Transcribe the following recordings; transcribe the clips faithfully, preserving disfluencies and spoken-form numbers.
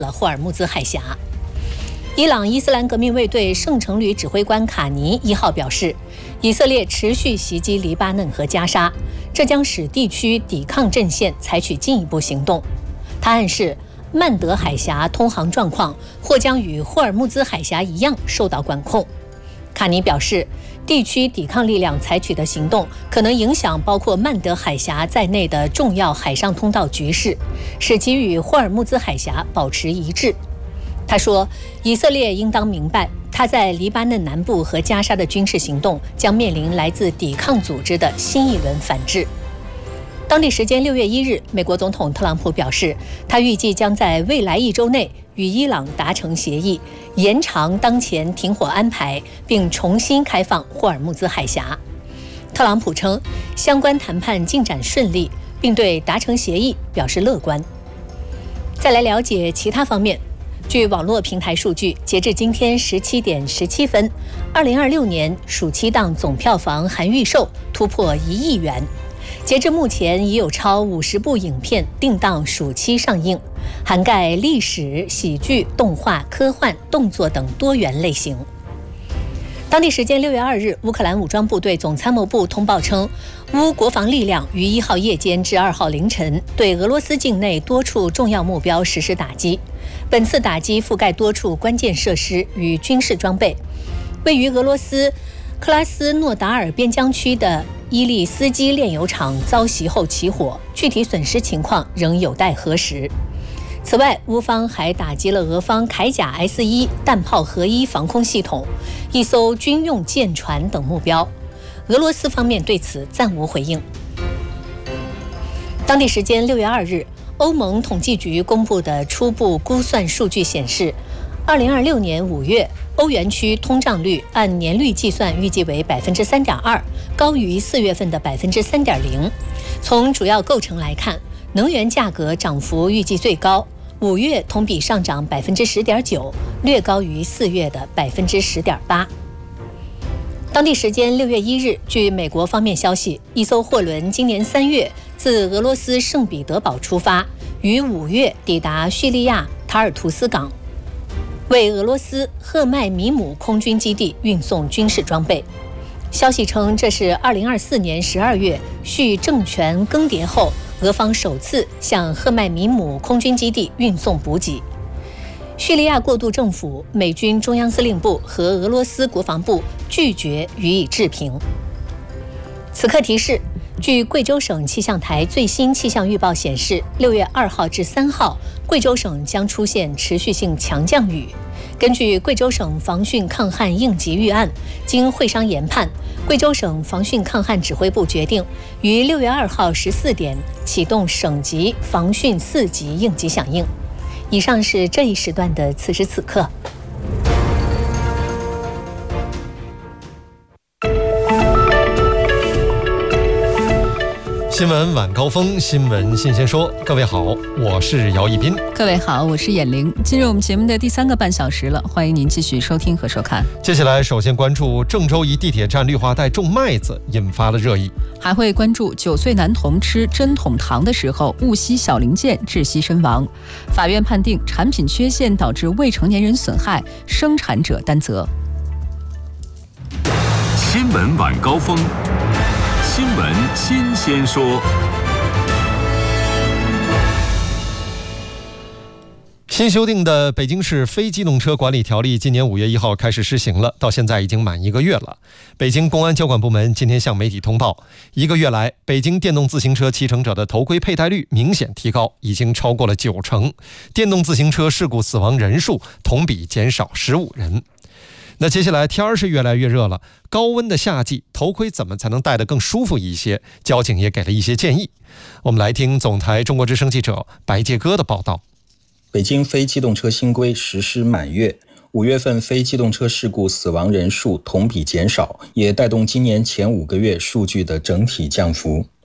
了霍尔木兹海峡。伊朗伊斯兰革命卫队圣城旅指挥官卡尼一号表示，以色列持续袭击黎巴嫩和加沙，这将使地区抵抗阵线采取进一步行动。他暗示曼德海峡通航状况或将与霍尔木兹海峡一样受到管控。卡尼表示，地区抵抗力量采取的行动可能影响包括曼德海峡在内的重要海上通道局势，使其与霍尔木兹海峡保持一致。他说，以色列应当明白，他在黎巴嫩南部和加沙的军事行动将面临来自抵抗组织的新一轮反制。当地时间六月一日，美国总统特朗普表示，他预计将在未来一周内与伊朗达成协议，延长当前停火安排，并重新开放霍尔木兹海峡。特朗普称，相关谈判进展顺利，并对达成协议表示乐观。再来了解其他方面。据网络平台数据，截至今天十七点十七分，二零二六年暑期档总票房含预售突破一亿元。截至目前，已有超五十部影片定档暑期上映，涵盖历史、喜剧、动画、科幻、动作等多元类型。当地时间六月二日，乌克兰武装部队总参谋部通报称，乌国防力量于一号夜间至二号凌晨对俄罗斯境内多处重要目标实施打击。本次打击覆盖多处关键设施与军事装备。位于俄罗斯克拉斯诺达尔边疆区的伊利斯基炼油厂遭袭后起火，具体损失情况仍有待核实。此外，乌方还打击了俄方铠甲 S 一 弹炮合一防空系统、一艘军用舰船等目标。俄罗斯方面对此暂无回应。当地时间六月二日，欧盟统计局公布的初步估算数据显示，二零二六年五月，欧元区通胀率按年率计算预计为百分之三点二，高于四月份的百分之三点零。从主要构成来看，能源价格涨幅预计最高，五月同比上涨百分之十点九，略高于四月的百分之十点八。当地时间六月一日，据美国方面消息，一艘货轮今年三月自俄罗斯圣彼得堡出发，于五月抵达叙利亚塔尔图斯港，为俄罗斯赫迈米姆空军基地运送军事装备。消息称，这是二零二四年十二月叙政权更迭后，俄方首次向赫迈米姆空军基地运送补给。叙利亚过渡政府、美军中央司令部和俄罗斯国防部拒绝予以置评。此刻提示，据贵州省气象台最新气象预报显示，六月二号至三号，贵州省将出现持续性强降雨。根据贵州省防汛抗旱应急预案，经会商研判，贵州省防汛抗旱指挥部决定于六月二号十四点启动省级防汛四级应急响应。以上是这一时段的此时此刻。 新闻晚高峰，新闻新鲜说。各位好，我是姚一斌。 各位好，我是闫玲。进入我们节目的第三个半小时了，欢迎您继续收听和收看。 接下来，首先关注郑州一地铁站绿化带种麦子引发了热议， 还会关注九岁男童吃针筒糖的时候误吸小零件窒息身亡。法院判定产品缺陷导致未成年人损害，生产者担责。 新闻晚高峰。新闻新鲜说。 新修订的北京市非机动车管理条例今年五月一号开始施行了，到现在已经满一个月了。北京公安交管部门今天向媒体通报，一个月来，北京电动自行车骑乘者的头盔佩戴率明显提高，已经超过了九成，电动自行车事故死亡人数同比减少十五人。那接下来天儿是越来越热了，高温的夏季，头盔怎么才能戴得更舒服一些？交警也给了一些建议。我们来听总台中国之声记者白介哥的报道。 北京非机动车新规实施满月，五月份非机动车事故死亡人数同比减少，也带动今年前五个月数据的整体降幅。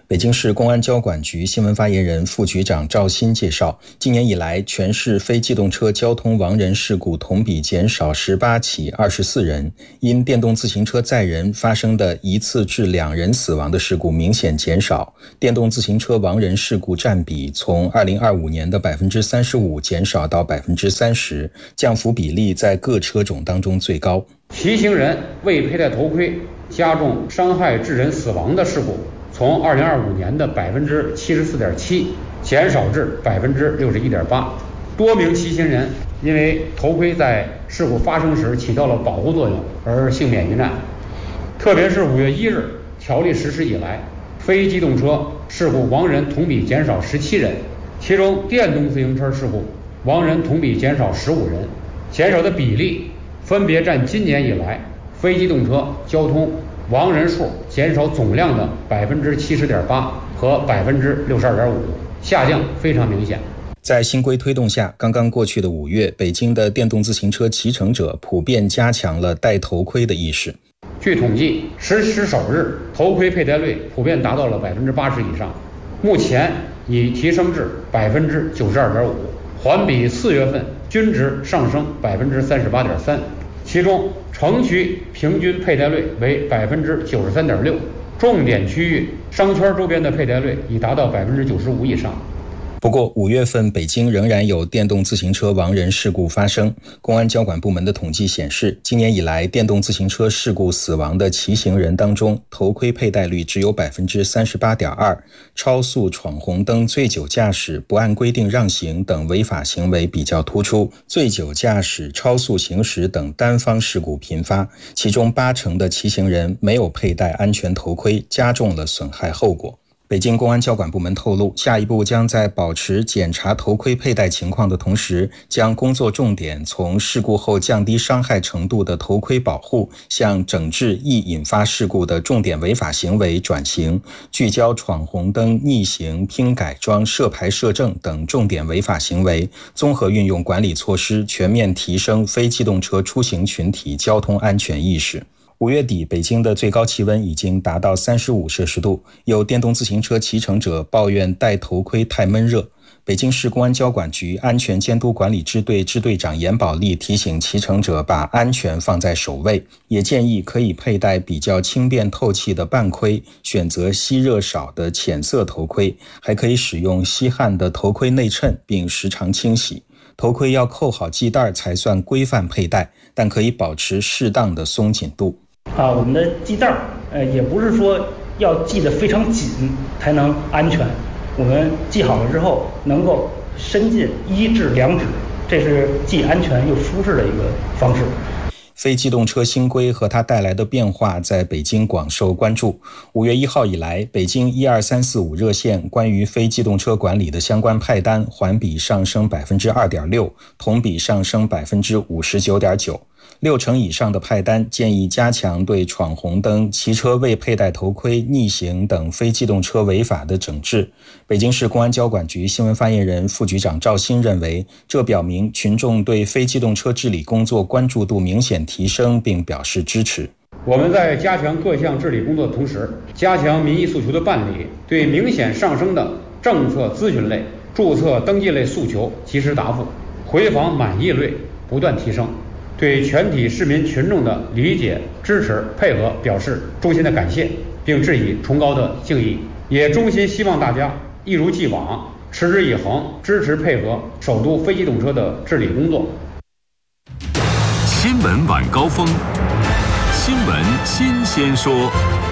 北京市公安交管局新闻发言人、副局长赵鑫介绍，今年以来，全市非机动车交通亡人事故同比减少十八起二十四人，因电动自行车载人发生的一次致两人死亡的事故明显减少，电动自行车亡人事故占比从二零二五年的百分之三十五减少到百分之三十，降幅比例在各车种当中最高。 骑行人未佩戴头盔加重伤害致人死亡的事故，从二零二五年的百分之七十四点七减少至百分之六十一点八。多名骑行人因为头盔在事故发生时起到了保护作用而幸免于难。特别是五月一日条例实施以来，非机动车事故亡人同比减少十七人，其中电动自行车事故亡人同比减少十五人，减少的比例分别占今年以来非机动车交通亡人数减少总量的百分之七十点八和百分之六十二点五，下降非常明显。 在新规推动下，刚刚过去的五月，北京的电动自行车骑乘者普遍加强了戴头盔的意识。 据统计，实施首日头盔佩戴率普遍达到了百分之八十以上，目前已提升至百分之九十二点五，环比四月份均值上升百分之三十八点三。其中，城区平均佩戴率为百分之九十三点六，重点区域商圈周边的佩戴率已达到百分之九十五以上。 不过，五月份北京仍然有电动自行车亡人事故发生。公安交管部门的统计显示，今年以来电动自行车事故死亡的骑行人当中，头盔佩戴率只有百分之三十八点二，超速、闯红灯、醉酒驾驶、不按规定让行等违法行为比较突出，醉酒驾驶、超速行驶等单方事故频发，其中八成的骑行人没有佩戴安全头盔，加重了损害后果。北京公安交管部门透露，下一步将在保持检查头盔佩戴情况的同时，将工作重点从事故后降低伤害程度的头盔保护，向整治易引发事故的重点违法行为转型，聚焦闯红灯、逆行、拼改装、涉牌涉证等重点违法行为，综合运用管理措施，全面提升非机动车出行群体交通安全意识。五月底，北京的最高气温已经达到三十五摄氏度，有电动自行车骑乘者抱怨戴头盔太闷热。北京市公安交管局安全监督管理支队支队长严宝利提醒骑乘者把安全放在首位，也建议可以佩戴比较轻便透气的半盔，选择吸热少的浅色头盔，还可以使用吸汗的头盔内衬，并时常清洗。头盔要扣好系带才算规范佩戴，但可以保持适当的松紧度。 啊，我们的系带呃，也不是说要系得非常紧才能安全，我们系好了之后能够伸进一至两指，这是既安全又舒适的一个方式。 非机动车新规和它带来的变化在北京广受关注。五月一号以来，北京一二三四五热线关于非机动车管理的相关派单环比上升百分之二点六，同比上升百分之五十九点九。六成以上的派单建议加强对闯红灯、骑车未佩戴头盔、逆行等非机动车违法的整治。北京市公安交管局新闻发言人、副局长赵鑫认为，这表明群众对非机动车治理工作关注度明显提升，并表示支持。 我们在加强各项治理工作的同时，加强民意诉求的办理，对明显上升的政策咨询类、注册登记类诉求及时答复，回访满意率不断提升。对全体市民群众的理解、支持、配合表示衷心的感谢，并致以崇高的敬意，也衷心希望大家一如既往，持之以恒，支持配合首都非机动车的治理工作。 新闻晚高峰，新闻新鲜说。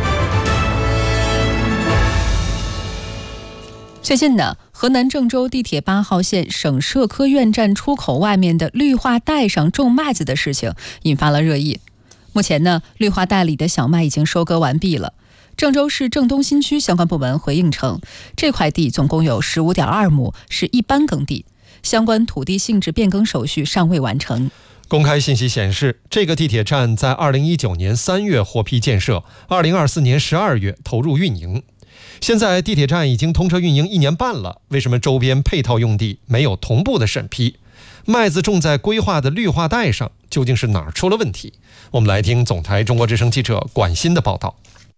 最近呢，河南郑州地铁八号线省社科院站出口外面的绿化带上种麦子的事情引发了热议。目前呢，绿化带里的小麦已经收割完毕了。郑州市郑东新区相关部门回应称，这块地总共有 十五点二亩，是一般耕地，相关土地性质变更手续尚未完成。 公开信息显示，这个地铁站在二零一九年三月获批建设，二零二四年十二月投入运营。现在地铁站已经通车运营一年半了，为什么周边配套用地没有同步的审批？麦子种在规划的绿化带上，究竟是哪儿出了问题？我们来听总台中国之声记者管鑫的报道。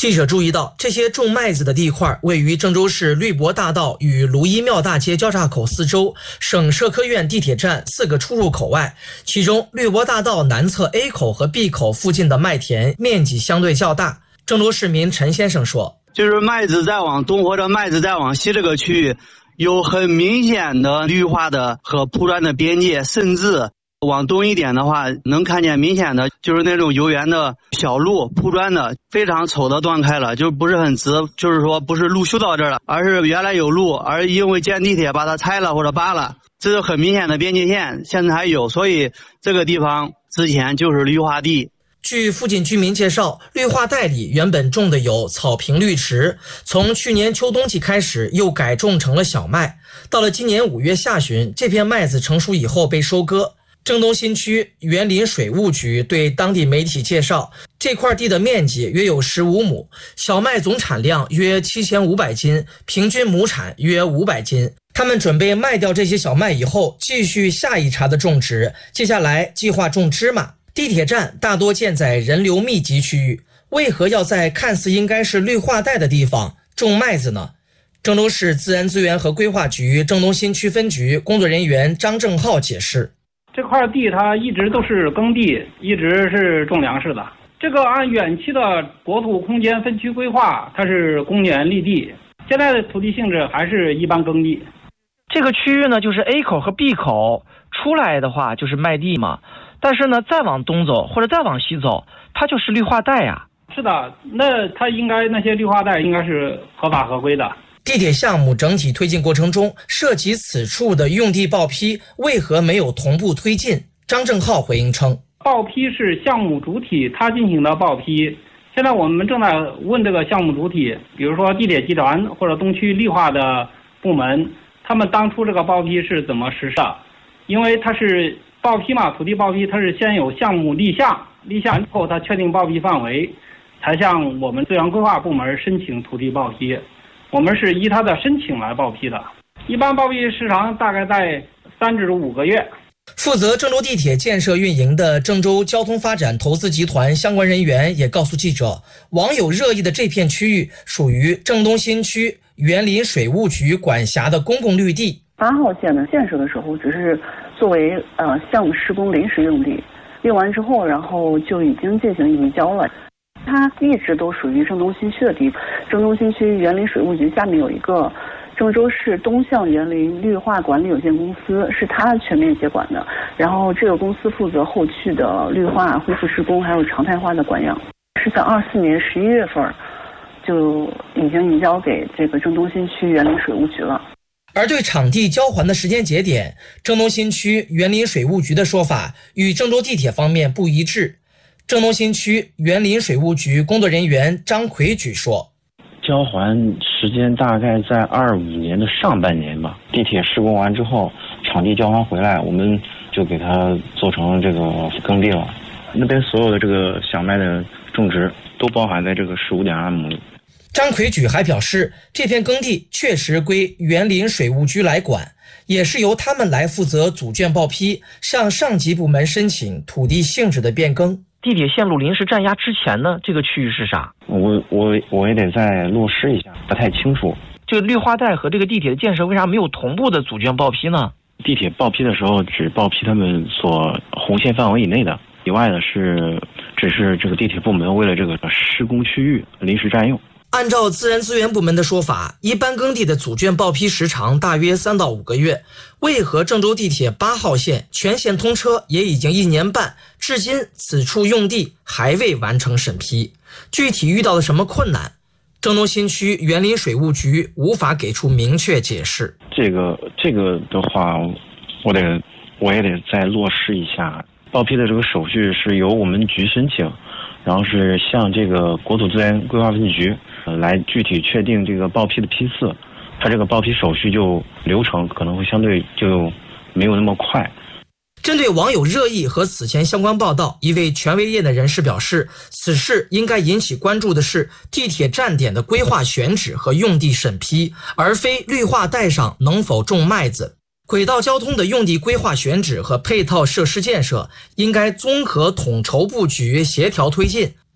记者注意到，这些种麦子的地块位于郑州市绿博大道与卢一庙大街交叉口四周省社科院地铁站四个出入口外，其中绿博大道南侧 A 口和 B 口附近的麦田面积相对较大。郑州市民陈先生说， 就是麦子再往东或者麦子再往西这个区域有很明显的绿化的和铺砖的边界，甚至往东一点的话，能看见明显的就是那种游园的小路，铺砖的非常丑的断开了，就不是很直，就是说不是路修到这儿了，而是原来有路，而因为建地铁把它拆了或者扒了，这是很明显的边界线，现在还有，所以这个地方之前就是绿化地。 据附近居民介绍，绿化带里原本种的有草坪绿植，从去年秋冬季开始又改种成了小麦，到了今年五月下旬，这片麦子成熟以后被收割。郑东新区园林水务局对当地媒体介绍，这块地的面积约有十五亩，小麦总产量约七千五百斤，平均亩产约五百斤。他们准备卖掉这些小麦以后，继续下一茬的种植，接下来计划种芝麻。地铁站大多建在人流密集区域，为何要在看似应该是绿化带的地方种麦子呢？郑州市自然资源和规划局郑东新区分局工作人员张正浩解释， 这块地它一直都是耕地，一直是种粮食的。这个按远期的国土空间分区规划，它是公园绿地，现在的土地性质还是一般耕地。 这个区域呢，就是 A 口和 B 口出来的话就是麦地嘛，但是呢再往东走或者再往西走，它就是绿化带呀。 是的，那它应该那些绿化带应该是合法合规的。 地铁项目整体推进过程中，涉及此处的用地报批为何没有同步推进？张正浩回应称， 报批是项目主体他进行的报批，现在我们正在问这个项目主体，比如说地铁集团或者东区绿化的部门，他们当初这个报批是怎么实施的？因为它是报批嘛，土地报批它是先有项目立项，立项之后它确定报批范围，才向我们资源规划部门申请土地报批。我们是依他的申请来报批的，一般报批时长大概在三至五个月。 负责郑州地铁建设运营的郑州交通发展投资集团相关人员也告诉记者，网友热议的这片区域属于郑东新区园林水务局管辖的公共绿地。 八号线的建设的时候，只是作为呃项目施工临时用地，用完之后，然后就已经进行移交了。它一直都属于郑东新区的地，郑东新区园林水务局下面有一个郑州市东向园林绿化管理有限公司，是它全面接管的。然后这个公司负责后续的绿化恢复施工，还有常态化的管养，是在二四年十一月份就已经移交给这个郑东新区园林水务局了。 而对场地交还的时间节点，郑东新区园林水务局的说法与郑州地铁方面不一致。郑东新区园林水务局工作人员张奎举说， 交还时间大概在二五年的上半年吧。地铁施工完之后，场地交还回来，我们就给它做成这个耕地了。那边所有的这个小麦的种植都包含在这个十五点二亩里。 张奎举还表示，这片耕地确实归园林水务局来管，也是由他们来负责组卷报批，向上级部门申请土地性质的变更。 地铁线路临时占压之前呢，这个区域是啥？ 我我我也得再落实一下，不太清楚。 这个绿化带和这个地铁的建设为啥没有同步的组卷报批呢？ 地铁报批的时候只报批他们所红线范围以内的，以外的是只是这个地铁部门为了这个施工区域临时占用。 按照自然资源部门的说法，一般耕地的组卷报批时长大约三到五个月。为何郑州地铁八号线全线通车也已经一年半，至今此处用地还未完成审批？具体遇到了什么困难？郑东新区园林水务局无法给出明确解释。 这个这个的话，我得我也得再落实一下。报批的这个手续是由我们局申请，然后是向这个国土资源规划分局呃来具体确定这个报批的批次，它这个报批手续就流程可能会相对就没有那么快。 针对网友热议和此前相关报道，一位权威业内人士表示，此事应该引起关注的是地铁站点的规划选址和用地审批，而非绿化带上能否种麦子。轨道交通的用地规划选址和配套设施建设应该综合统筹布局，协调推进。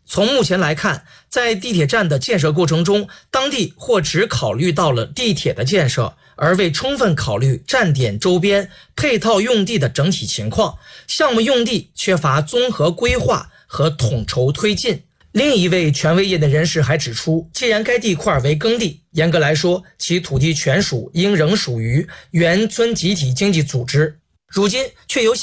从目前来看，在地铁站的建设过程中，当地或只考虑到了地铁的建设，而未充分考虑站点周边配套用地的整体情况，项目用地缺乏综合规划和统筹推进。另一位权威业内人士还指出，既然该地块为耕地，严格来说，其土地权属应仍属于原村集体经济组织，如今却由